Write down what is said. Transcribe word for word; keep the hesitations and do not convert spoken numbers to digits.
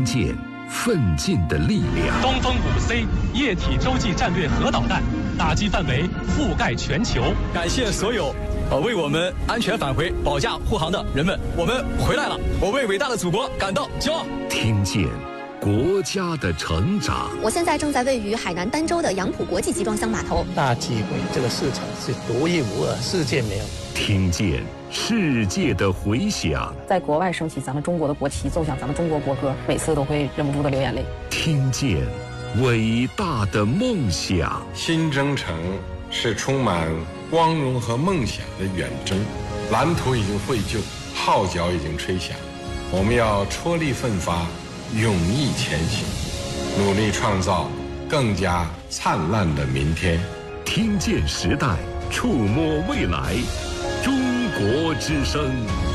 听见奋进的力量。 东风五 C 液体洲际战略核导弹打击范围覆盖全球。 感谢所有呃为我们安全返回保驾护航的人们，我们回来了，我为伟大的祖国感到骄傲。 听见国家的成长。 我现在正在位于海南儋州的杨浦国际集装箱码头。 大机会，这个市场是独一无二，世界没有。 听见世界的回响， 在国外升起咱们中国的国旗，奏响咱们中国国歌，每次都会忍不住的流眼泪。 听见伟大的梦想。 新征程是充满光荣和梦想的远征，蓝图已经绘就，号角已经吹响，我们要踔厉奋发，勇毅前行，努力创造更加灿烂的明天。 听见时代，触摸未来，中国之声。